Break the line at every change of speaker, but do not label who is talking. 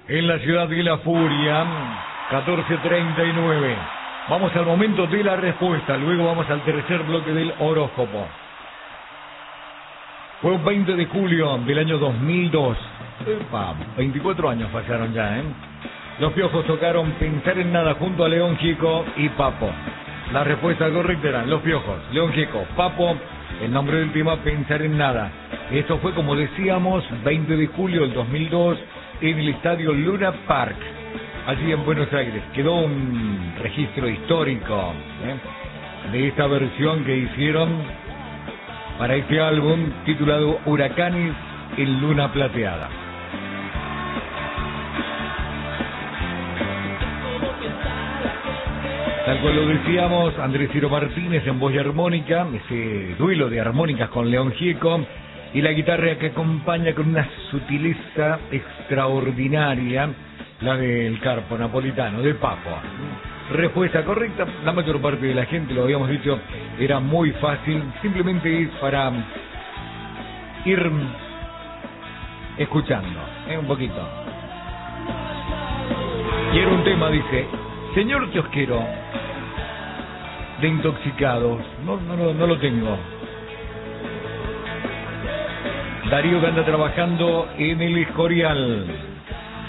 en la ciudad de La Furia, 14:39. Vamos al momento de la respuesta, luego vamos al tercer bloque del horóscopo. Fue un 20 de julio del año 2002. Epa, 24 años pasaron ya, ¿eh? Los Piojos tocaron Pensar en Nada junto a León Gieco y Papo. La respuesta correcta era Los Piojos, León Gieco, Papo, el nombre del tema Pensar en Nada. Esto fue, como decíamos, 20 de julio del 2002 en el estadio Luna Park, allí en Buenos Aires. Quedó un registro histórico de esta versión que hicieron para este álbum titulado Huracanes en Luna Plateada. Tal cual lo decíamos, Andrés Ciro Martínez en voz y armónica, ese duelo de armónicas con León Gieco, y la guitarra que acompaña con una sutileza extraordinaria, la del Carpo Napolitano, de Papo. Respuesta correcta, la mayor parte de la gente, lo habíamos dicho, era muy fácil, simplemente es para ir escuchando, un poquito. Quiero un tema, dice, señor kiosquero, de Intoxicados, no lo tengo. Darío que anda trabajando en el Escorial.